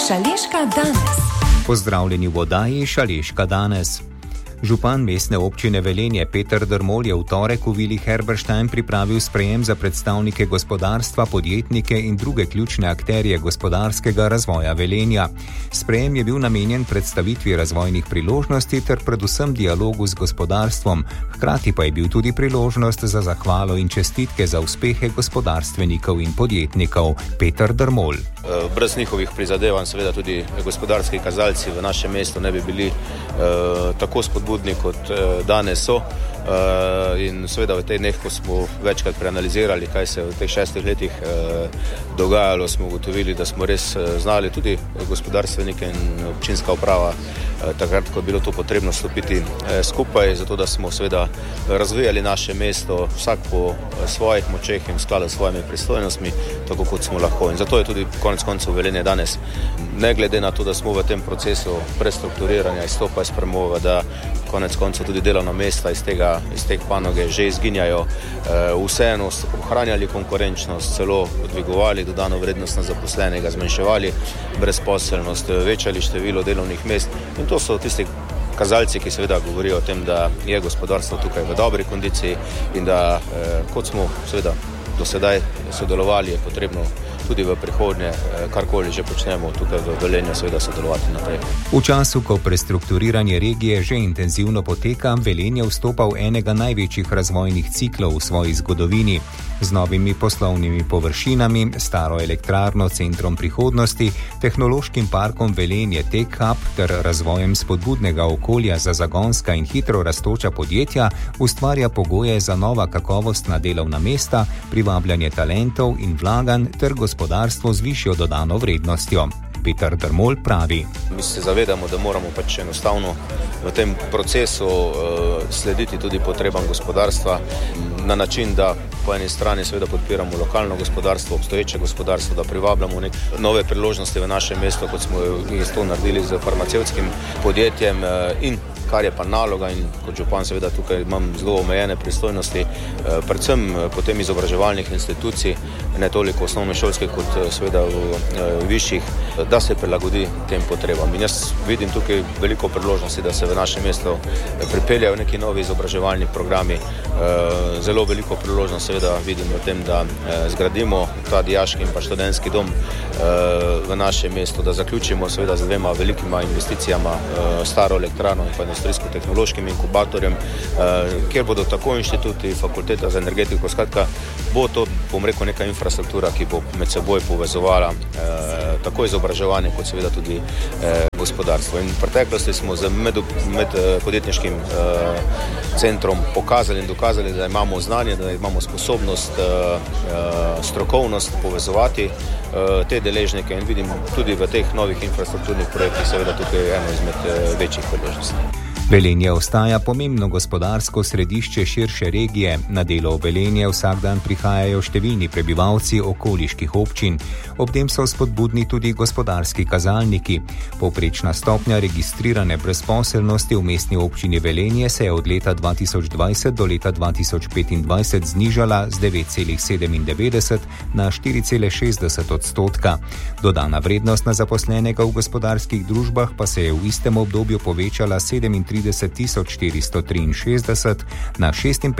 Šaleška danes. Pozdravljeni v oddaji Šaleška danes. Župan mestne občine Velenje Peter Drmol je v torek v Vili Herberstein pripravil sprejem za predstavnike gospodarstva, podjetnike in druge ključne akterje gospodarskega razvoja Velenja. Sprejem je bil namenjen predstavitvi razvojnih priložnosti ter predvsem dialogu z gospodarstvom, hkrati pa je bil tudi priložnost za zahvalo in čestitke za uspehe gospodarstvenikov in podjetnikov. Peter Drmol. Brez njihovih prizadevanj seveda tudi gospodarski kazalci v našem mestu ne bi bili tako spodbudni, kot danes so. In seveda v teh dneh, ko smo večkrat preanalizirali, kaj se v teh 6 letih dogajalo, smo ugotovili, da smo res znali tudi gospodarstvenike in občinska uprava takrat, ko je bilo to potrebno stopiti skupaj, zato da smo seveda razvijali naše mesto vsak po svojih močeh in v skladu s svojimi pristojnostmi, tako kot smo lahko. In zato je tudi konec koncev Velenje danes, ne glede na to, da smo v tem procesu prestrukturiranja izstopa iz premoga, da konec koncev tudi delovna mesta iz te panoge že izginjajo, vseeno ohranjali konkurenčnost, celo dvigovali dodano vrednost na zaposlenega, zmanjševali brezposelnost, večali število delovnih mest. In to so tisti kazalci, ki seveda govorijo o tem, da je gospodarstvo tukaj v dobri kondiciji in da kot smo seveda do sedaj sodelovali, je potrebno tudi v prihodnje, karkoli že počnemo tukaj v Velenju, seveda sodelovati naprej. V času, ko prestrukturiranje regije že intenzivno poteka, Velenje vstopa v enega največjih razvojnih ciklov v svoji zgodovini. Z novimi poslovnimi površinami, staro elektrarno Centrom prihodnosti, tehnološkim parkom Velenje Tech Hub ter razvojem spodbudnega okolja za zagonska in hitro rastoča podjetja ustvarja pogoje za nova kakovostna delovna mesta, privabljanje talentov in vlaganj ter gospodarstvo z višjo dodano vrednostjo. Peter Drmol pravi. Mi se zavedamo, da moramo enostavno v tem procesu slediti tudi potrebam gospodarstva na način, da po eni strani seveda podpiramo lokalno gospodarstvo, obstoječe gospodarstvo, da privabljamo nove priložnosti v našem mestu, kot smo to naredili z farmacevtskim podjetjem, in kar je pa naloga in kot župan seveda tukaj imam zelo omejene pristojnosti, predvsem potem izobraževalnih institucij, ne toliko osnovnošolskih kot seveda v višjih, da se prilagodi tem potrebam. In jaz vidim tukaj veliko priložnosti, da se v našem mestu pripeljajo neki novi izobraževalni programi. Zelo veliko priložnost seveda vidim v tem, da zgradimo ta dijaški in pa študentski dom v našem mestu, da zaključimo seveda z 2 velikima investicijama, staro elektrarno in pa industrijsko-tehnološkim inkubatorjem, kjer bodo tako inštituti, fakulteta za energetiko, skratka, bo to, bom rekel, neka infrastruktura, ki bo med seboj povezovala tako izobraževanje, kot seveda tudi gospodarstvo. In v preteklosti smo z medpodjetniškim centrom pokazali in dokazali, da imamo znanje, da imamo sposobnost, strokovnost povezovati te deležnike in vidim tudi v teh novih infrastrukturnih projektih seveda tukaj eno izmed večjih priložnosti. Velenje ostaja pomembno gospodarsko središče širše regije. Na delo v Velenje vsak dan prihajajo številni prebivalci okoliških občin. Ob tem so spodbudni tudi gospodarski kazalniki. Povprečna stopnja registrirane brezposelnosti v mestni občini Velenje se je od leta 2020 do leta 2025 znižala z 9,97 na 4,60%. Dodana vrednost na zaposlenega v gospodarskih družbah pa se je v istem obdobju povečala 37.463 na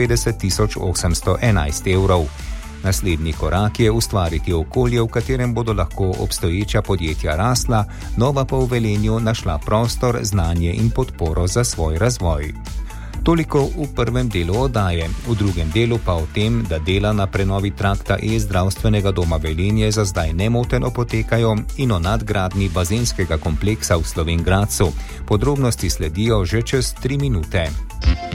56.811 evrov. Naslednji korak je ustvariti okolje, v katerem bodo lahko obstoječa podjetja rasla, nova pa v Velenju našla prostor, znanje in podporo za svoj razvoj. Toliko v prvem delu oddaje, v drugem delu pa o tem, da dela na prenovi trakta e-zdravstvenega doma Velenje za zdaj nemoteno potekajo in o nadgradnji bazenskega kompleksa v Slovenj Gradcu. Podrobnosti sledijo že čez 3 minute.